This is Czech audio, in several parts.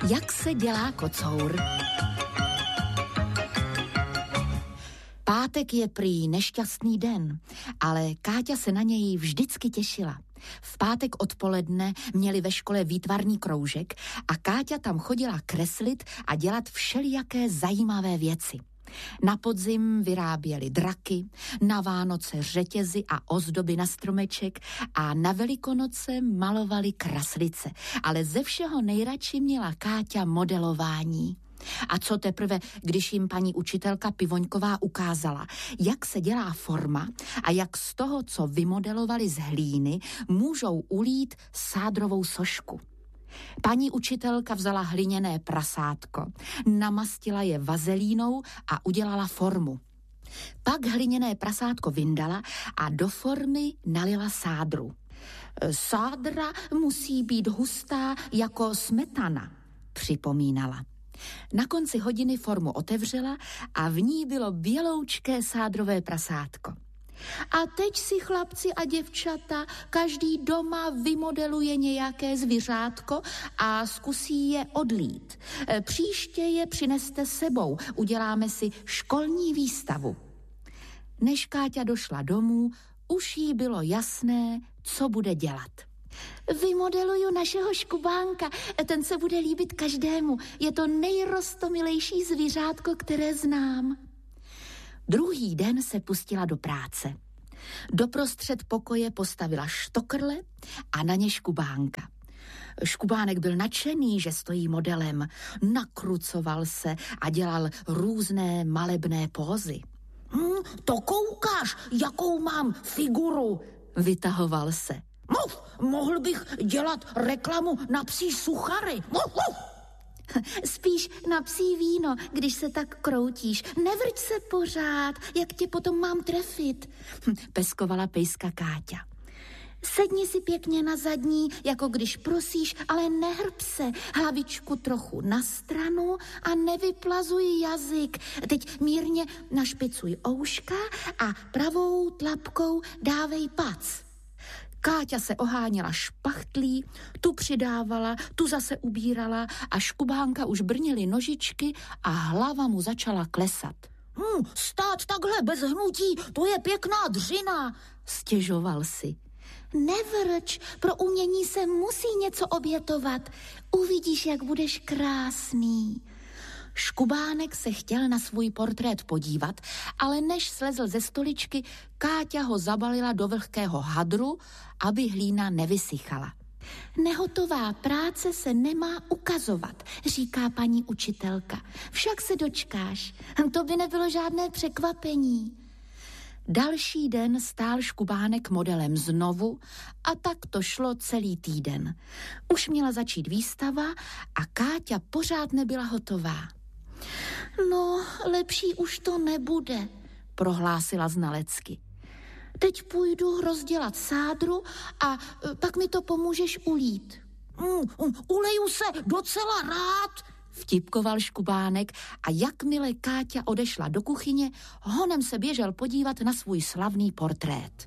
Jak se dělá kocour? Pátek je prý nešťastný den, ale Káťa se na něj vždycky těšila. V pátek odpoledne měli ve škole výtvarný kroužek a Káťa tam chodila kreslit a dělat všelijaké zajímavé věci. Na podzim vyráběli draky, na Vánoce řetězy a ozdoby na stromeček a na Velikonoce malovali kraslice. Ale ze všeho nejradši měla Káťa modelování. A co teprve, když jim paní učitelka Pivoňková ukázala, jak se dělá forma a jak z toho, co vymodelovali z hlíny, můžou ulít sádrovou sošku. Paní učitelka vzala hliněné prasátko, namastila je vazelínou a udělala formu. Pak hliněné prasátko vyndala a do formy nalila sádru. Sádra musí být hustá jako smetana, připomínala. Na konci hodiny formu otevřela a v ní bylo běloučké sádrové prasátko. A teď si chlapci a děvčata každý doma vymodeluje nějaké zvířátko a zkusí je odlít. Příště je přineste sebou, uděláme si školní výstavu. Než Káťa došla domů, už jí bylo jasné, co bude dělat. Vymodeluju našeho Škubánka, ten se bude líbit každému. Je to nejrostomilejší zvířátko, které znám. Druhý den se pustila do práce. Doprostřed pokoje postavila štokrle a na ně Škubánka. Škubánek byl nadšený, že stojí modelem. Nakrucoval se a dělal různé malebné pózy. To koukáš, jakou mám figuru, vytahoval se. Mohl bych dělat reklamu na psí suchary. Spíš na psí víno, když se tak kroutíš. Nevrť se pořád, jak tě potom mám trefit, peskovala pejska Káťa. Sedni si pěkně na zadní, jako když prosíš, ale nehrb se. Hlavičku trochu na stranu a nevyplazuj jazyk. Teď mírně našpicuj ouška a pravou tlapkou dávej pac. Káťa se oháněla špachtlí, tu přidávala, tu zase ubírala a Škubánka už brnily nožičky a hlava mu začala klesat. Stát takhle bez hnutí, to je pěkná dřina, stěžoval si. Nevrč, pro umění se musí něco obětovat. Uvidíš, jak budeš krásný. Škubánek se chtěl na svůj portrét podívat, ale než slezl ze stoličky, Káťa ho zabalila do vlhkého hadru, aby hlína nevysychala. Nehotová práce se nemá ukazovat, říká paní učitelka. Však se dočkáš, to by nebylo žádné překvapení. Další den stál Škubánek modelem znovu a tak to šlo celý týden. Už měla začít výstava a Káťa pořád nebyla hotová. No, lepší už to nebude, prohlásila znalecky. Teď půjdu rozdělat sádru a pak mi to pomůžeš ulít. Uleju se docela rád, vtipkoval Škubánek a jakmile Káťa odešla do kuchyně, honem se běžel podívat na svůj slavný portrét.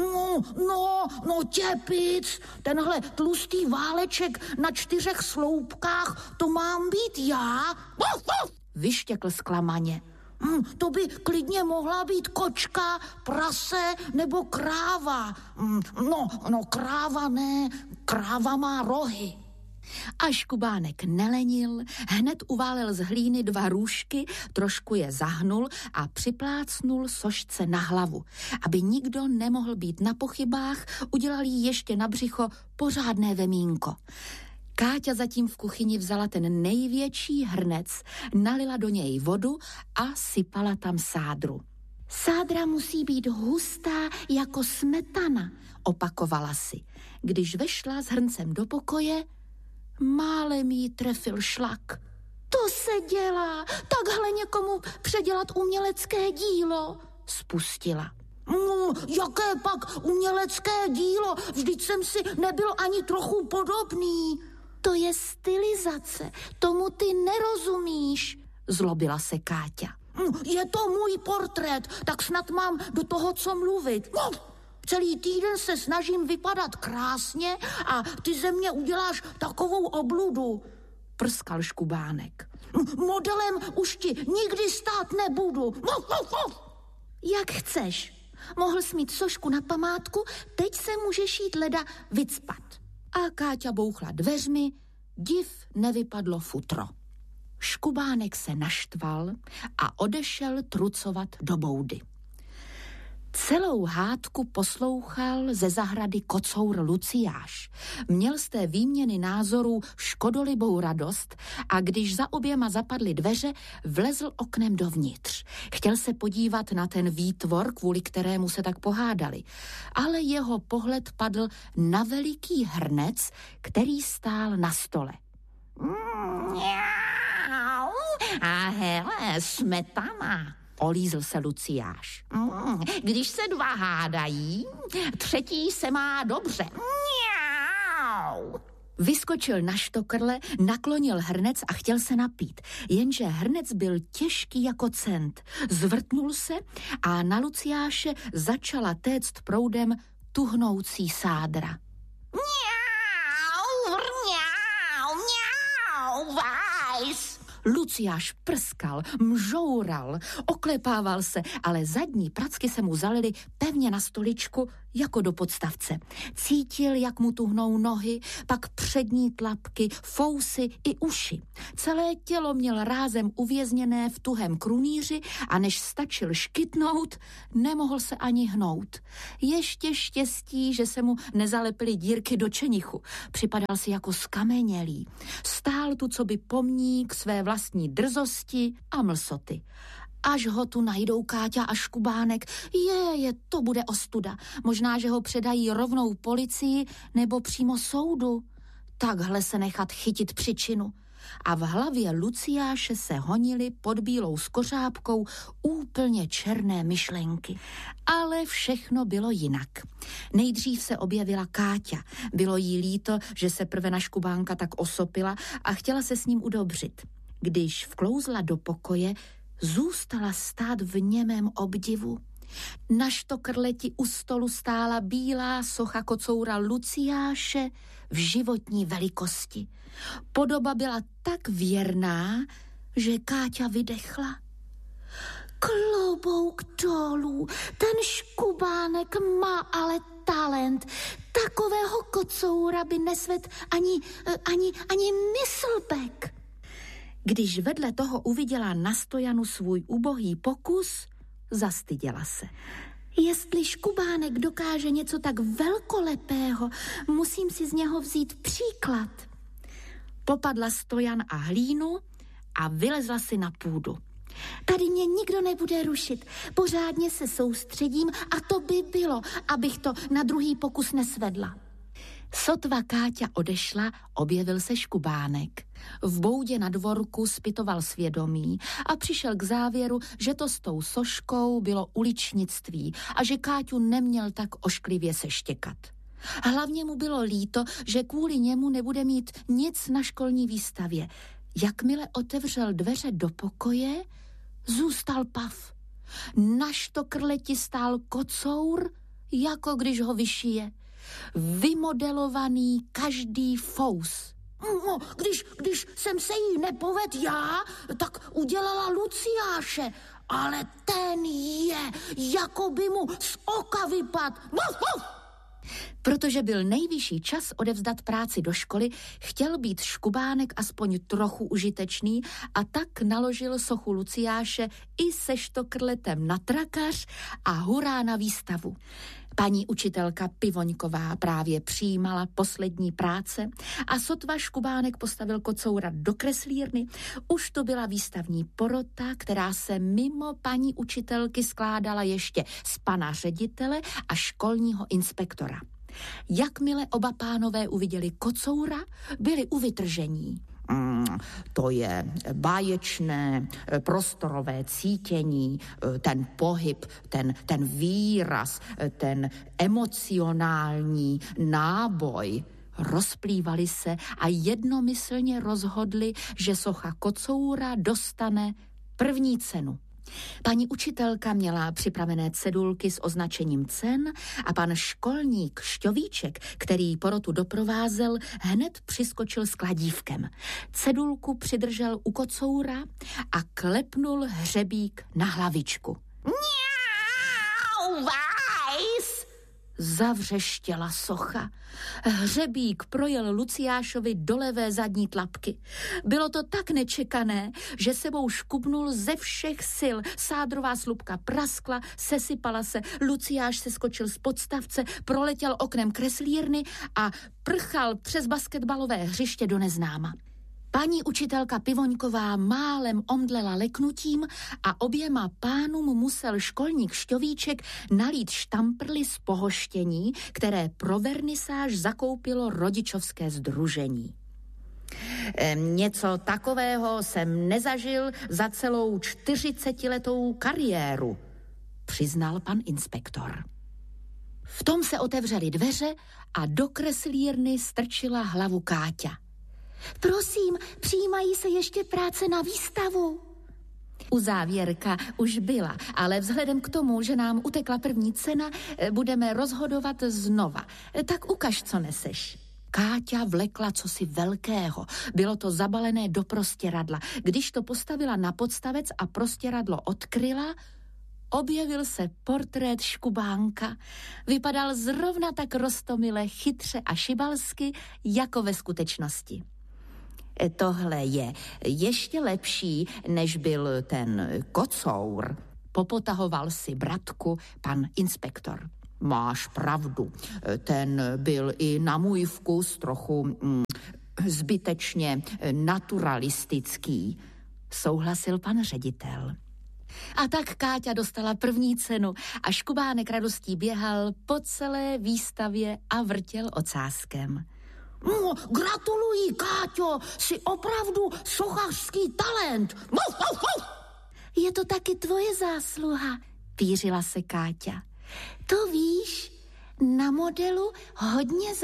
No, těpic, tenhle tlustý váleček na 4 sloupkách, to mám být já? Vyštěkl zklamaně. To by klidně mohla být kočka, prase nebo kráva. No, kráva ne, kráva má rohy. A Škubánek nelenil, hned uválel z hlíny 2 růžky, trošku je zahnul a připlácnul sošce na hlavu. Aby nikdo nemohl být na pochybách, udělal jí ještě na břicho pořádné vemínko. Káťa zatím v kuchyni vzala ten největší hrnec, nalila do něj vodu a sypala tam sádru. Sádra musí být hustá jako smetana, opakovala si. Když vešla s hrncem do pokoje, málem jí trefil šlak. To se dělá, takhle někomu předělat umělecké dílo, spustila. Jaké pak umělecké dílo? Vždyť jsem si nebyl ani trochu podobný. To je stylizace, tomu ty nerozumíš, zlobila se Káťa. Je to můj portrét, tak snad mám do toho co mluvit. Celý týden se snažím vypadat krásně a ty ze mě uděláš takovou obludu. prskal Škubánek. Modelem už ti nikdy stát nebudu. Jak chceš. Mohl jsi mít sošku na památku, teď se můžeš jít leda vycpat. A Káťa bouchla dveřmi, div nevypadlo futro. Škubánek se naštval a odešel trucovat do boudy. Celou hádku poslouchal ze zahrady kocour Luciáš. Měl z té výměny názorů škodolibou radost a když za oběma zapadly dveře, vlezl oknem dovnitř. Chtěl se podívat na ten výtvor, kvůli kterému se tak pohádali, ale jeho pohled padl na veliký hrnec, který stál na stole. A hele, smetana, olízl se Luciáš. Když se dva hádají, třetí se má dobře. Vyskočil na štokrle, naklonil hrnec a chtěl se napít, jenže hrnec byl těžký jako cent. Zvrtnul se a na Luciáše začala téct proudem tuhnoucí sádra. Luciáš prskal, mžoural, oklepával se, ale zadní pracky se mu zalily pevně na stoličku jako do podstavce. Cítil, jak mu tuhnou nohy, pak přední tlapky, fousy i uši. Celé tělo měl rázem uvězněné v tuhém krunýři a než stačil škytnout, nemohl se ani hnout. Ještě štěstí, že se mu nezalepily dírky do čenichu. Připadal si jako skamenělý. Stál tu coby pomník své vlastní drzosti a mlsoty. Až ho tu najdou Káťa a Škubánek, to bude ostuda. Možná, že ho předají rovnou policii nebo přímo soudu. Takhle se nechat chytit příčinu. A v hlavě Luciáše se honily pod bílou skořápkou úplně černé myšlenky. Ale všechno bylo jinak. Nejdřív se objevila Káťa. Bylo jí líto, že se prve na Škubánka tak osopila a chtěla se s ním udobřit. Když vklouzla do pokoje, zůstala stát v němém obdivu. Na štokrleti u stolu stála bílá socha kocoura Luciáše v životní velikosti. Podoba byla tak věrná, že Káťa vydechla. Klobouk dolů, ten Škubánek má ale talent. Takového kocoura by nesvedl ani myslbek. Když vedle toho uviděla na stojanu svůj ubohý pokus, zastyděla se. Jestli Škubánek dokáže něco tak velkolepého, musím si z něho vzít příklad. Popadla stojan a hlínu a vylezla si na půdu. Tady mě nikdo nebude rušit. Pořádně se soustředím a to by bylo, abych to na druhý pokus nesvedla. Sotva Káťa odešla, objevil se Škubánek. V boudě na dvorku zpytoval svědomí a přišel k závěru, že to s tou soškou bylo uličnictví a že Káťu neměl tak ošklivě seštěkat. Hlavně mu bylo líto, že kvůli němu nebude mít nic na školní výstavě. Jakmile otevřel dveře do pokoje, zůstal pav. Na štokrleti stál kocour, jako když ho vyšije. Vymodelovaný každý fous. No, když jsem se jí nepovedl já, tak udělala Luciáše, ale ten je, jako by mu z oka vypadl. Protože byl nejvyšší čas odevzdat práci do školy, chtěl být Škubánek aspoň trochu užitečný a tak naložil sochu Luciáše i se štokrletem na trakař a hurá na výstavu. Paní učitelka Pivoňková právě přijímala poslední práce a sotva Škubánek postavil kocoura do kreslírny, už to byla výstavní porota, která se mimo paní učitelky skládala ještě z pana ředitele a školního inspektora. Jakmile oba pánové uviděli kocoura, byli u vytržení. To je báječné, prostorové cítění, ten pohyb, ten výraz, ten emocionální náboj. Rozplývali se a jednomyslně rozhodli, že socha kocoura dostane první cenu. Paní učitelka měla připravené cedulky s označením cen a pan školník Šťovíček, který porotu doprovázel, hned přiskočil s kladívkem. Cedulku přidržel u kocoura a klepnul hřebík na hlavičku. Mňau, Vajs! Zavřeštěla socha. Hřebík projel Luciášovi do levé zadní tlapky. Bylo to tak nečekané, že sebou škubnul ze všech sil. Sádrová slupka praskla, sesypala se, Luciáš se skočil z podstavce, proletěl oknem kreslírny a prchal přes basketbalové hřiště do neznáma. Paní učitelka Pivoňková málem omdlela leknutím a oběma pánům musel školník Šťovíček nalít štamprly z pohoštění, které pro vernisáž zakoupilo rodičovské sdružení. Něco takového jsem nezažil za celou 40letou kariéru, přiznal pan inspektor. V tom se otevřely dveře a do kreslírny strčila hlavu Káťa. Prosím, přijímají se ještě práce na výstavu. Uzávěrka už byla, ale vzhledem k tomu, že nám utekla první cena, budeme rozhodovat znova. Tak ukaž, co neseš. Káťa vlekla cosi velkého. Bylo to zabalené do prostěradla. Když to postavila na podstavec a prostěradlo odkryla, objevil se portrét Škubánka. Vypadal zrovna tak roztomile, chytře a šibalsky, jako ve skutečnosti. Tohle je ještě lepší, než byl ten kocour, popotahoval si bratku pan inspektor. Máš pravdu, ten byl i na můj vkus trochu zbytečně naturalistický, souhlasil pan ředitel. A tak Káťa dostala první cenu a Škubánek radostí běhal po celé výstavě a vrtěl ocáskem. No, gratuluji, Káťo, jsi opravdu sochařský talent. Je to taky tvoje zásluha, pířila se Káťa. To víš, na modelu hodně